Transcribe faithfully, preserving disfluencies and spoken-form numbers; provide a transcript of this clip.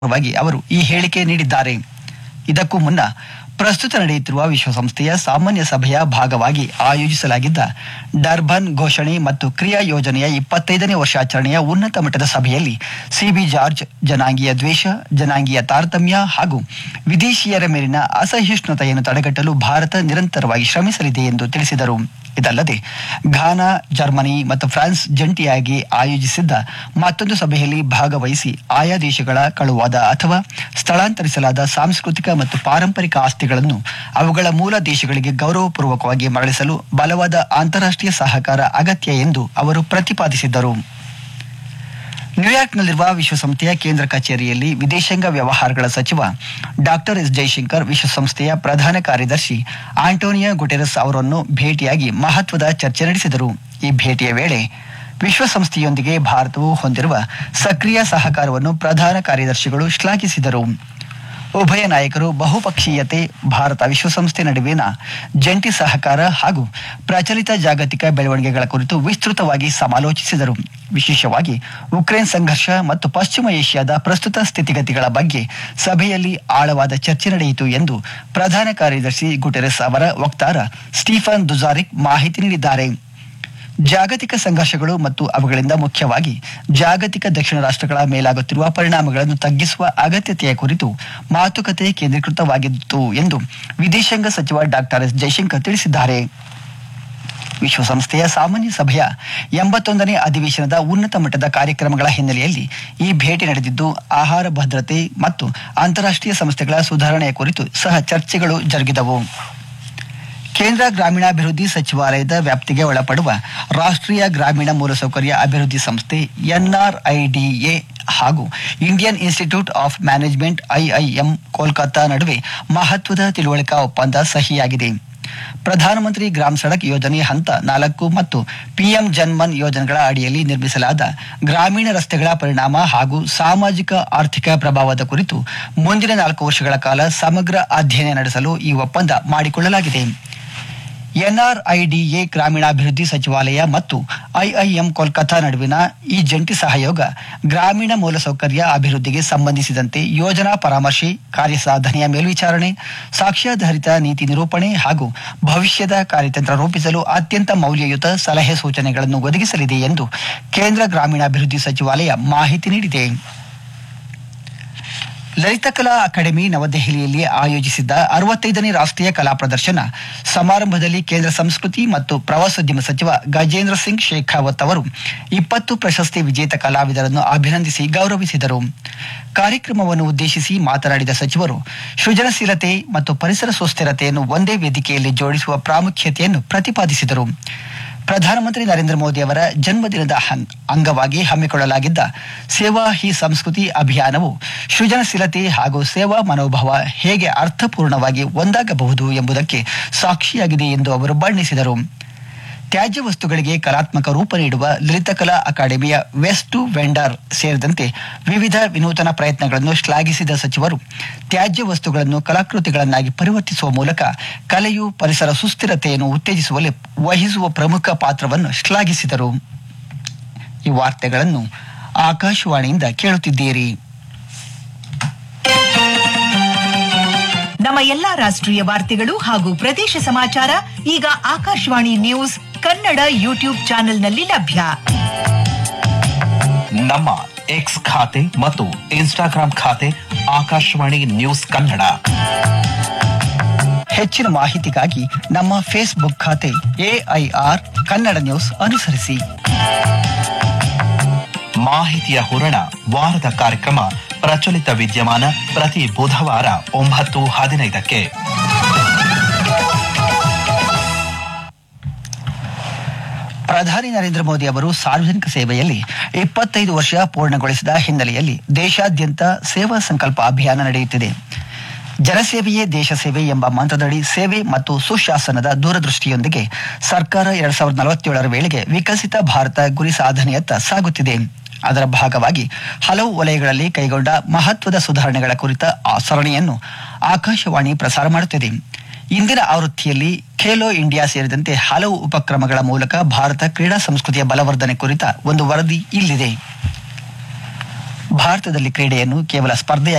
ವಾಗಿ ಅವರು ಈ ಹೇಳಿಕೆ ನೀಡಿದ್ದಾರೆ. ಇದಕ್ಕೂ ಮುನ್ನ ಪ್ರಸ್ತುತ ನಡೆಯುತ್ತಿರುವ ವಿಶ್ವಸಂಸ್ಥೆಯ ಸಾಮಾನ್ಯ ಸಭೆಯ ಭಾಗವಾಗಿ ಆಯೋಜಿಸಲಾಗಿದ್ದ ಡರ್ಬನ್ ಘೋಷಣೆ ಮತ್ತು ಕ್ರಿಯಾ ಯೋಜನೆಯ ಇಪ್ಪತ್ತೈದನೇ ವರ್ಷಾಚರಣೆಯ ಉನ್ನತ ಮಟ್ಟದ ಸಭೆಯಲ್ಲಿ ಸಿಬಿ ಜಾರ್ಜ್ ಜನಾಂಗೀಯ ದ್ವೇಷ, ಜನಾಂಗೀಯ ತಾರತಮ್ಯ ಹಾಗೂ ವಿದೇಶಿಯರ ಮೇಲಿನ ಅಸಹಿಷ್ಣುತೆಯನ್ನು ತಡೆಗಟ್ಟಲು ಭಾರತ ನಿರಂತರವಾಗಿ ಶ್ರಮಿಸಲಿದೆ ಎಂದು ತಿಳಿಸಿದರು. ಇದಲ್ಲದೆ ಘಾನಾ, ಜರ್ಮನಿ ಮತ್ತು ಫ್ರಾನ್ಸ್ ಜಂಟಿಯಾಗಿ ಆಯೋಜಿಸಿದ್ದ ಮತ್ತೊಂದು ಸಭೆಯಲ್ಲಿ ಭಾಗವಹಿಸಿ ಆಯಾ ದೇಶಗಳ ಕಳುವಾದ ಅಥವಾ ಸ್ಥಳಾಂತರಿಸಲಾದ ಸಾಂಸ್ಕೃತಿಕ ಮತ್ತು ಪಾರಂಪರಿಕ ಆಸ್ತಿಗಳನ್ನು ಅವುಗಳ ಮೂಲ ದೇಶಗಳಿಗೆ ಗೌರವಪೂರ್ವಕವಾಗಿ ಮರಳಿಸಲು ಬಲವಾದ ಅಂತಾರಾಷ್ಟ್ರೀಯ ಸಹಕಾರ ಅಗತ್ಯ ಎಂದು ಅವರು ಪ್ರತಿಪಾದಿಸಿದ್ದರು. ನ್ಯೂಯಾರ್ಕ್ನಲ್ಲಿರುವ ವಿಶ್ವಸಂಸ್ಥೆಯ ಕೇಂದ್ರ ಕಚೇರಿಯಲ್ಲಿ ವಿದೇಶಾಂಗ ವ್ಯವಹಾರಗಳ ಸಚಿವ ಡಾಕ್ಟರ್ ಎಸ್ ಜೈಶಂಕರ್ ವಿಶ್ವಸಂಸ್ಥೆಯ ಪ್ರಧಾನ ಕಾರ್ಯದರ್ಶಿ ಆಂಟೋನಿಯೋ ಗುಟೆರಸ್ ಅವರನ್ನು ಭೇಟಿಯಾಗಿ ಮಹತ್ವದ ಚರ್ಚೆ ನಡೆಸಿದರು. ಈ ಭೇಟಿಯ ವೇಳೆ ವಿಶ್ವಸಂಸ್ಥೆಯೊಂದಿಗೆ ಭಾರತವು ಹೊಂದಿರುವ ಸಕ್ರಿಯ ಸಹಕಾರವನ್ನು ಪ್ರಧಾನ ಕಾರ್ಯದರ್ಶಿಗಳು ಶ್ಲಾಘಿಸಿದರು. ಉಭಯ ನಾಯಕರು ಬಹುಪಕ್ಷೀಯತೆ, ಭಾರತ ವಿಶ್ವಸಂಸ್ಥೆ ನಡುವಿನ ಜಂಟಿ ಸಹಕಾರ ಹಾಗೂ ಪ್ರಚಲಿತ ಜಾಗತಿಕ ಬೆಳವಣಿಗೆಗಳ ಕುರಿತು ವಿಸ್ತೃತವಾಗಿ ಸಮಾಲೋಚಿಸಿದರು. ವಿಶೇಷವಾಗಿ ಉಕ್ರೇನ್ ಸಂಘರ್ಷ ಮತ್ತು ಪಶ್ಚಿಮ ಏಷ್ಯಾದ ಪ್ರಸ್ತುತ ಸ್ಥಿತಿಗತಿಗಳ ಬಗ್ಗೆ ಸಭೆಯಲ್ಲಿ ಆಳವಾದ ಚರ್ಚೆ ನಡೆಯಿತು ಎಂದು ಪ್ರಧಾನ ಕಾರ್ಯದರ್ಶಿ ಗುಟೆರಸ್ ಅವರ ವಕ್ತಾರ ಸ್ಟೀಫನ್ ದುಜಾರಿಕ್ ಮಾಹಿತಿ ನೀಡಿದ್ದಾರೆ. ಜಾಗತಿಕ ಸಂಘರ್ಷಗಳು ಮತ್ತು ಅವುಗಳಿಂದ ಮುಖ್ಯವಾಗಿ ಜಾಗತಿಕ ದಕ್ಷಿಣ ರಾಷ್ಟ್ರಗಳ ಮೇಲಾಗುತ್ತಿರುವ ಪರಿಣಾಮಗಳನ್ನು ತಗ್ಗಿಸುವ ಅಗತ್ಯತೆಯ ಕುರಿತು ಮಾತುಕತೆ ಕೇಂದ್ರೀಕೃತವಾಗಿತ್ತು ಎಂದು ವಿದೇಶಾಂಗ ಸಚಿವ ಡಾಕ್ಟರ್ ಎಸ್ ಜೈಶಂಕರ್ ತಿಳಿಸಿದ್ದಾರೆ. ವಿಶ್ವಸಂಸ್ಥೆಯ ಸಾಮಾನ್ಯ ಸಭೆಯ ಎಂಬತ್ತೊಂದನೇ ಅಧಿವೇಶನದ ಉನ್ನತ ಮಟ್ಟದ ಕಾರ್ಯಕ್ರಮಗಳ ಹಿನ್ನೆಲೆಯಲ್ಲಿ ಈ ಭೇಟಿ ನಡೆದಿದ್ದು, ಆಹಾರ ಭದ್ರತೆ ಮತ್ತು ಅಂತಾರಾಷ್ಟ್ರೀಯ ಸಂಸ್ಥೆಗಳ ಸುಧಾರಣೆಯ ಕುರಿತು ಸಹ ಚರ್ಚೆಗಳು ಜರುಗಿದವು. ಕೇಂದ್ರ ಗ್ರಾಮೀಣಾಭಿವೃದ್ಧಿ ಸಚಿವಾಲಯದ ವ್ಯಾಪ್ತಿಗೆ ಒಳಪಡುವ ರಾಷ್ಟ್ರೀಯ ಗ್ರಾಮೀಣ ಮೂಲಸೌಕರ್ಯ ಅಭಿವೃದ್ಧಿ ಸಂಸ್ಥೆ ಎನ್ಆರ್ಐಡಿಎ ಹಾಗೂ Indian institute of management IIM Kolkata ನಡುವೆ ಮಹತ್ವದ ತಿಳುವಳಿಕಾ ಒಪ್ಪಂದ ಸಹಿಯಾಗಿದೆ. ಪ್ರಧಾನಮಂತ್ರಿ ಗ್ರಾಮ ಸಡಕ್ ಯೋಜನೆ ಹಂತ ನಾಲ್ಕು ಮತ್ತು ಪಿಎಂ ಜನ್ಮನ್ ಯೋಜನೆಗಳ ಅಡಿಯಲ್ಲಿ ನಿರ್ಮಿಸಲಾದ ಗ್ರಾಮೀಣ ರಸ್ತೆಗಳ ಪರಿಣಾಮ ಹಾಗೂ ಸಾಮಾಜಿಕ ಆರ್ಥಿಕ ಪ್ರಭಾವದ ಕುರಿತು ಮುಂದಿನ ನಾಲ್ಕು ವರ್ಷಗಳ ಕಾಲ ಸಮಗ್ರ ಅಧ್ಯಯನ ನಡೆಸಲು ಈ ಒಪ್ಪಂದ ಮಾಡಿಕೊಳ್ಳಲಾಗಿದೆ. ಎನ್ಆರ್ಐಡಿಎ ಗ್ರಾಮೀಣಾಭಿವೃದ್ಧಿ ಸಚಿವಾಲಯ ಮತ್ತು ಐಐಎಂ ಕೋಲ್ಕತ್ತಾ ನಡುವಿನ ಈ ಜಂಟಿ ಸಹಯೋಗ ಗ್ರಾಮೀಣ ಮೂಲಸೌಕರ್ಯ ಅಭಿವೃದ್ಧಿಗೆ ಸಂಬಂಧಿಸಿದಂತೆ ಯೋಜನಾ ಪರಾಮರ್ಶೆ, ಕಾರ್ಯಸಾಧನೆಯ ಮೇಲ್ವಿಚಾರಣೆ, ಸಾಕ್ಷ್ಯಾಧಾರಿತ ನೀತಿ ನಿರೂಪಣೆ ಹಾಗೂ ಭವಿಷ್ಯದ ಕಾರ್ಯತಂತ್ರ ರೂಪಿಸಲು ಅತ್ಯಂತ ಮೌಲ್ಯಯುತ ಸಲಹೆ ಸೂಚನೆಗಳನ್ನು ಒದಗಿಸಲಿದೆ ಎಂದು ಕೇಂದ್ರ ಗ್ರಾಮೀಣಾಭಿವೃದ್ಧಿ ಸಚಿವಾಲಯ ಮಾಹಿತಿ ನೀಡಿದೆ. ಲಲಿತ ಕಲಾ ಅಕಾಡೆಮಿ ನವದೆಹಲಿಯಲ್ಲಿ ಆಯೋಜಿಸಿದ್ದ ಅರವತ್ತೈದನೇ ರಾಷ್ಟ್ರೀಯ ಕಲಾ ಪ್ರದರ್ಶನ ಸಮಾರಂಭದಲ್ಲಿ ಕೇಂದ್ರ ಸಂಸ್ಕೃತಿ ಮತ್ತು ಪ್ರವಾಸೋದ್ಯಮ ಸಚಿವ ಗಜೇಂದ್ರ ಸಿಂಗ್ ಶೇಖಾವತ್ ಅವರು ಇಪ್ಪತ್ತು ಪ್ರಶಸ್ತಿ ವಿಜೇತ ಕಲಾವಿದರನ್ನು ಅಭಿನಂದಿಸಿ ಗೌರವಿಸಿದರು. ಕಾರ್ಯಕ್ರಮವನ್ನು ಉದ್ದೇಶಿಸಿ ಮಾತನಾಡಿದ ಸಚಿವರು ಸೃಜನಶೀಲತೆ ಮತ್ತು ಪರಿಸರ ಸುಸ್ಥಿರತೆಯನ್ನು ಒಂದೇ ವೇದಿಕೆಯಲ್ಲಿ ಜೋಡಿಸುವ ಪ್ರಾಮುಖ್ಯತೆಯನ್ನು ಪ್ರತಿಪಾದಿಸಿದರು. ಪ್ರಧಾನಮಂತ್ರಿ ನರೇಂದ್ರ ಮೋದಿ ಅವರ ಜನ್ಮದಿನದ ಅಂಗವಾಗಿ ಹಮ್ಮಿಕೊಳ್ಳಲಾಗಿದ್ದ ಸೇವಾ ಹಿ ಸಂಸ್ಕೃತಿ ಅಭಿಯಾನವು ಸೃಜನಶೀಲತೆ ಹಾಗೂ ಸೇವಾ ಮನೋಭಾವ ಹೇಗೆ ಅರ್ಥಪೂರ್ಣವಾಗಿ ಒಂದಾಗಬಹುದು ಎಂಬುದಕ್ಕೆ ಸಾಕ್ಷಿಯಾಗಿದೆ ಎಂದು ಅವರು ಬಣ್ಣಿಸಿದರು. ತ್ಯಾಜ್ಯ ವಸ್ತುಗಳಿಗೆ ಕಲಾತ್ಮಕ ರೂಪ ನೀಡುವ ಲಲಿತ ಕಲಾ ಅಕಾಡೆಮಿಯ ವೇಸ್ಟ್ ಟು ವೆಂಡರ್ ಸೇರಿದಂತೆ ವಿವಿಧ ವಿನೂತನ ಪ್ರಯತ್ನಗಳನ್ನು ಶ್ಲಾಘಿಸಿದ ಸಚಿವರು ತ್ಯಾಜ್ಯ ವಸ್ತುಗಳನ್ನು ಕಲಾಕೃತಿಗಳನ್ನಾಗಿ ಪರಿವರ್ತಿಸುವ ಮೂಲಕ ಕಲೆಯು ಪರಿಸರ ಸುಸ್ಥಿರತೆಯನ್ನು ಉತ್ತೇಜಿಸುವಲ್ಲಿ ವಹಿಸುವ ಪ್ರಮುಖ ಪಾತ್ರವನ್ನು ಶ್ಲಾಘಿಸಿದರು. ಈ ವಾರ್ತೆಗಳನ್ನು ಆಕಾಶವಾಣಿಯಿಂದ ಕೇಳುತ್ತಿದ್ದೀರಿ. ನಮ್ಮ ಎಲ್ಲಾ ರಾಷ್ಟ್ರೀಯ ವಾರ್ತೆಗಳು ಹಾಗೂ ಪ್ರದೇಶ ಸಮಾಚಾರ ಈಗ ಆಕಾಶವಾಣಿ ನ್ಯೂಸ್ ಕನ್ನಡ ಯೂಟ್ಯೂಬ್ ಚಾನೆಲ್ನಲ್ಲಿ ಲಭ್ಯ. ನಮ್ಮ ಎಕ್ಸ್ ಖಾತೆ ಮತ್ತು ಇನ್ಸ್ಟಾಗ್ರಾಂ ಖಾತೆ ಆಕಾಶವಾಣಿ ನ್ಯೂಸ್ ಕನ್ನಡ. ಹೆಚ್ಚಿನ ಮಾಹಿತಿಗಾಗಿ ನಮ್ಮ ಫೇಸ್ಬುಕ್ ಖಾತೆ ಎಐಆರ್ ಕನ್ನಡ ನ್ಯೂಸ್ ಅನುಸರಿಸಿ. ಮಾಹಿತಿಯ ಹೂರಣ ವಾರದ ಕಾರ್ಯಕ್ರಮ ಪ್ರಚಲಿತ ವಿದ್ಯಮಾನ ಪ್ರತಿ ಬುಧವಾರ ಒಂಬತ್ತು ಹದಿನೈದಕ್ಕೆ. ಪ್ರಧಾನಿ ನರೇಂದ್ರ ಮೋದಿ ಅವರು ಸಾರ್ವಜನಿಕ ಸೇವೆಯಲ್ಲಿ ಇಪ್ಪತ್ತೈದು ವರ್ಷ ಪೂರ್ಣಗೊಳಿಸಿದ ಹಿನ್ನೆಲೆಯಲ್ಲಿ ದೇಶಾದ್ಯಂತ ಸೇವಾ ಸಂಕಲ್ಪ ಅಭಿಯಾನ ನಡೆಯುತ್ತಿದೆ. ಜನಸೇವೆಯೇ ದೇಶ ಸೇವೆ ಎಂಬ ಮಂತ್ರದಡಿ ಸೇವೆ ಮತ್ತು ಸುಶಾಸನದ ದೂರದೃಷ್ಟಿಯೊಂದಿಗೆ ಸರ್ಕಾರ ಎರಡ್ ಸಾವಿರದ ನಲವತ್ತೇಳರ ವೇಳೆಗೆ ವಿಕಸಿತ ಭಾರತ ಗುರಿ ಸಾಧನೆಯತ್ತ ಸಾಗುತ್ತಿದೆ. ಅದರ ಭಾಗವಾಗಿ ಹಲವು ವಲಯಗಳಲ್ಲಿ ಕೈಗೊಂಡ ಮಹತ್ವದ ಸುಧಾರಣೆಗಳ ಕುರಿತ ಆ ಸರಣಿಯನ್ನು ಆಕಾಶವಾಣಿ ಪ್ರಸಾರ ಮಾಡುತ್ತಿದೆ. ಇಂದಿನ ಆವೃತ್ತಿಯಲ್ಲಿ ಖೇಲೋ ಇಂಡಿಯಾ ಸೇರಿದಂತೆ ಹಲವು ಉಪಕ್ರಮಗಳ ಮೂಲಕ ಭಾರತ ಕ್ರೀಡಾ ಸಂಸ್ಕೃತಿಯ ಬಲವರ್ಧನೆ ಕುರಿತ ಒಂದು ವರದಿ ಇಲ್ಲಿದೆ. ಭಾರತದಲ್ಲಿ ಕ್ರೀಡೆಯನ್ನು ಕೇವಲ ಸ್ಪರ್ಧೆಯಾಗಿ